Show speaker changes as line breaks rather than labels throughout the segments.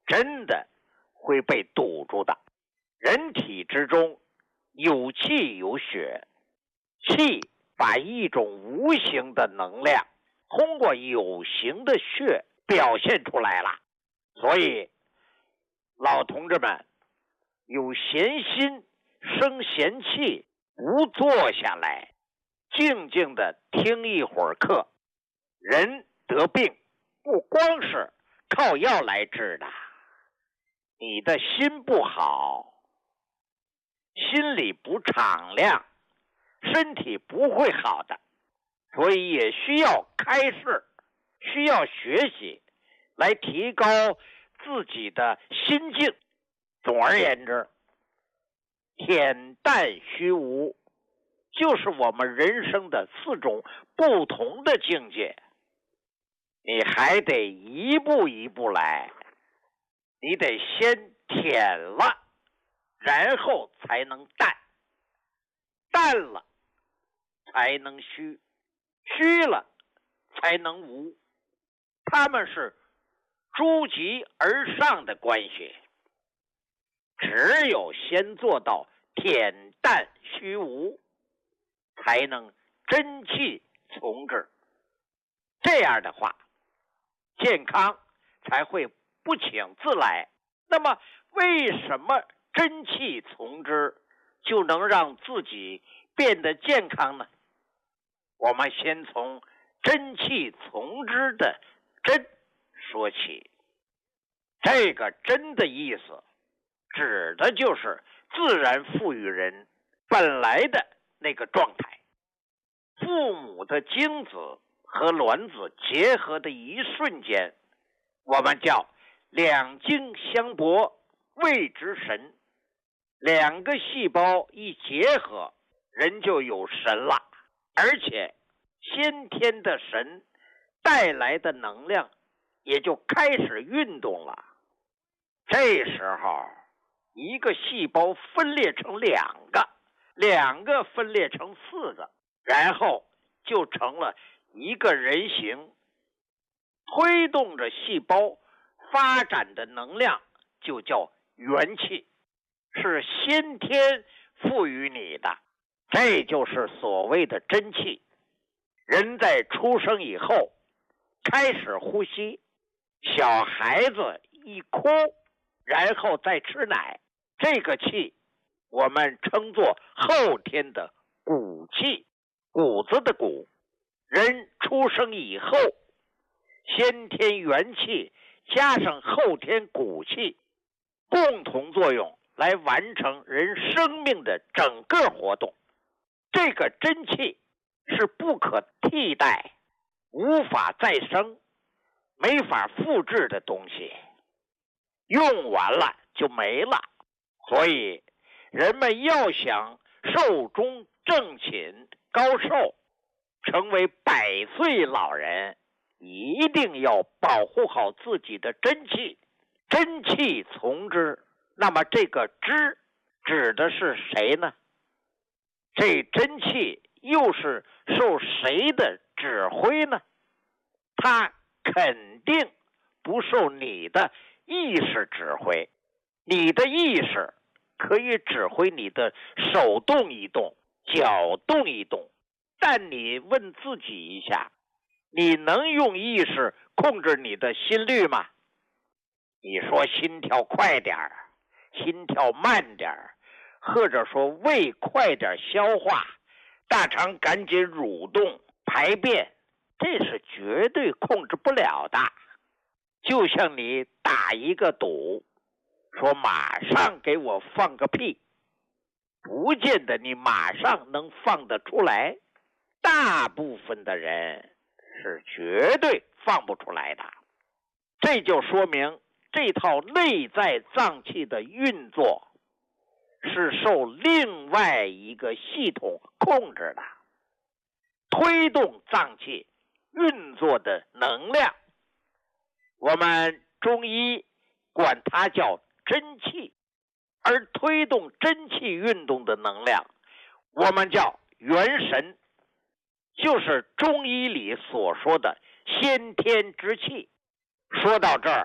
真的会被堵住的。人体之中有气有血，气把一种无形的能量通过有形的血表现出来了。所以老同志们有闲心生闲气，不坐下来静静的听一会儿课。人得病不光是靠药来治的，你的心不好，心里不敞亮，身体不会好的。所以也需要开示，需要学习来提高自己的心境。总而言之，恬淡虚无就是我们人生的4种不同的境界。你还得一步一步来，你得先恬了，然后才能淡，淡了才能虚，虚了才能无。他们是诸极而上的关系。只有先做到恬淡虚无，才能真气从之。这样的话，健康才会不请自来。那么为什么真气从之就能让自己变得健康呢？我们先从真气从之的真说起。这个真的意思指的就是自然赋予人本来的那个状态。父母的精子和卵子结合的一瞬间，我们叫两精相搏，谓之神。2个细胞一结合，人就有神了，而且先天的神带来的能量也就开始运动了。这时候一个细胞分裂成2个，2个分裂成4个，然后就成了一个人形。推动着细胞发展的能量就叫元气，是先天赋予你的，这就是所谓的真气。人在出生以后开始呼吸，小孩子一哭，然后再吃奶，这个气我们称作后天的骨气，谷子的谷。人出生以后，先天元气加上后天骨气，共同作用来完成人生命的整个活动。这个真气是不可替代、无法再生、没法复制的东西，用完了就没了。所以人们要想寿终正寝、高寿，成为100岁老人，一定要保护好自己的真气。真气从之，那么这个之指的是谁呢？这真气又是受谁的指挥呢？它肯定不受你的意识指挥。你的意识可以指挥你的手动一动，脚动一动，但你问自己一下，你能用意识控制你的心率吗？你说心跳快点儿，心跳慢点儿，或者说胃快点消化，大肠赶紧蠕动排便，这是绝对控制不了的。就像你打一个赌，说马上给我放个屁，不见得你马上能放得出来。大部分的人是绝对放不出来的。这就说明这套内在脏器的运作是受另外一个系统控制的，推动脏器运作的能量，我们中医管它叫真气，而推动真气运动的能量，我们叫元神，就是中医里所说的先天之气。说到这儿，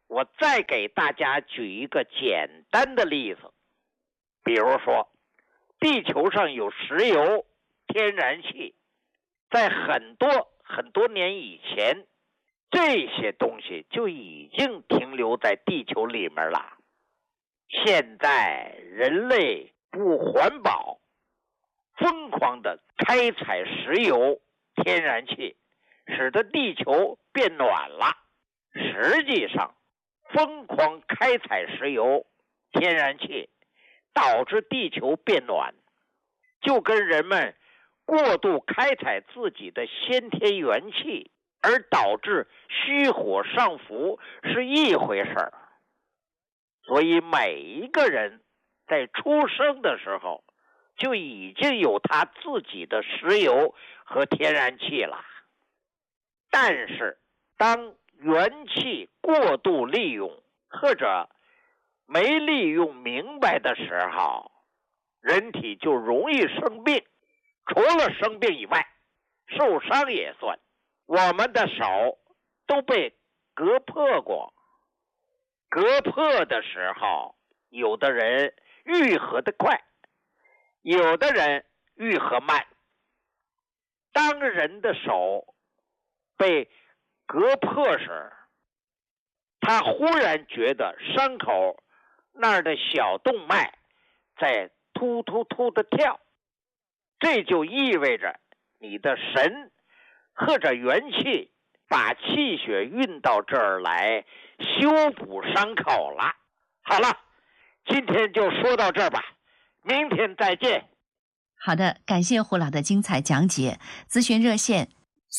我再给大家举一个简单的例子，比如说，地球上有石油、天然气，在很多年以前，这些东西就已经停留在地球里面了。现在人类不环保，疯狂的开采石油、天然气，使得地球变暖了。实际上，疯狂开采石油、天然气导致地球变暖，就跟人们过度开采自己的先天元气而导致虚火上浮是一回事儿。所以每一个人在出生的时候就已经有他自己的石油和天然气了。但是当元气过度利用或者没利用明白的时候，人体就容易生病。除了生病以外，受伤也算。我们的手都被割破过，割破的时候，有的人愈合的快，有的人愈合慢。当人的手被割破时，他忽然觉得伤口那儿的小动脉在突突突的跳，这就意味着你的神或者元气把气血运到这儿来修补伤口了。好了，今天就说到这儿吧，明天再见。
好的，感谢胡老的精彩讲解。咨询热线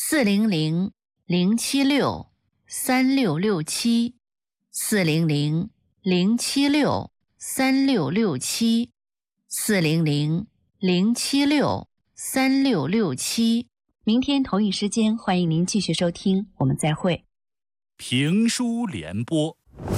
400-076-3667，400-076-3667。明天同一时间，欢迎您继续收听，我们再会。
评书联播，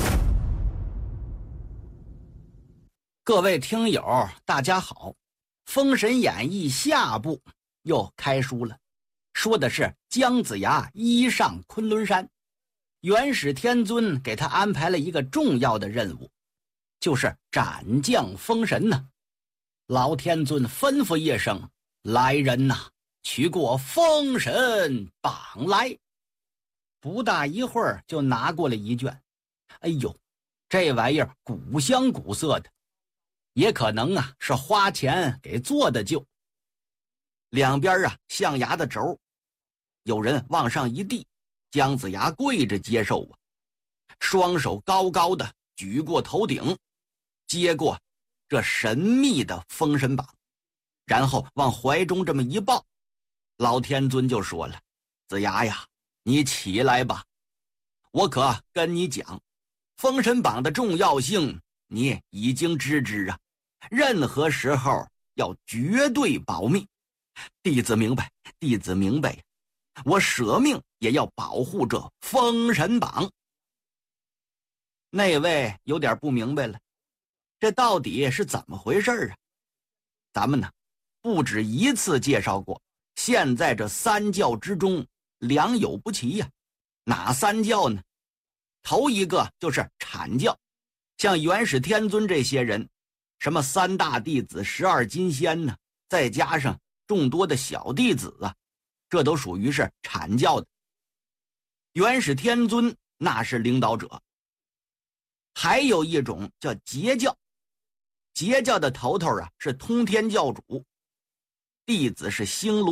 各位听友大家好，《封神演义》下部又开书了，说的是姜子牙一上昆仑山，元始天尊给他安排了一个重要的任务，就是斩将封神呢。老天尊吩咐一声，来人呐，取过封神榜来。不大一会儿就拿过了一卷，哎呦，这玩意儿古香古色的，也可能是花钱给做的旧。两边象牙的轴，有人往上一递，姜子牙跪着接受双手高高的举过头顶，接过这神秘的封神榜，然后往怀中这么一抱。老天尊就说了，子牙呀，你起来吧，我可跟你讲，封神榜的重要性你已经知之任何时候要绝对保密。弟子明白，弟子明白，我舍命也要保护这封神榜。那位有点不明白了，这到底是怎么回事咱们不止一次介绍过，现在这三教之中良莠不齐哪三教呢？头一个就是阐教，像元始天尊这些人，什么三大弟子、12金仙呢，再加上众多的小弟子这都属于是阐教的。元始天尊那是领导者。还有一种叫截教，截教的头头是通天教主，弟子是星罗